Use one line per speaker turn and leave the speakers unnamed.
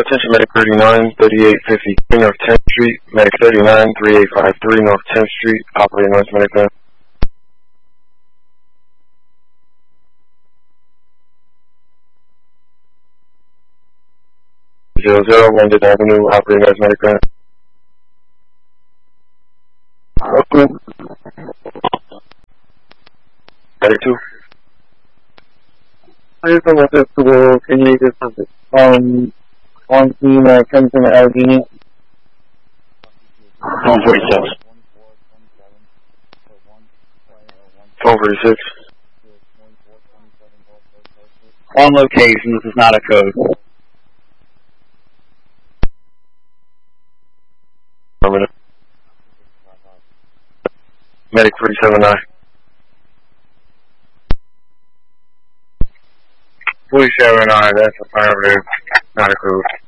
attention, medic 39, 3850 North 10th Street, medic 39, 3853 North 10th Street, operating noise medic 9. 00, London Avenue, operating noise medic 9. Okay. Medic 2.
I just want to go, can you just on team Kempton Allegheny?
146. 146.
On location, this is not a code.
Medic 379.
379, that's affirmative, not a code.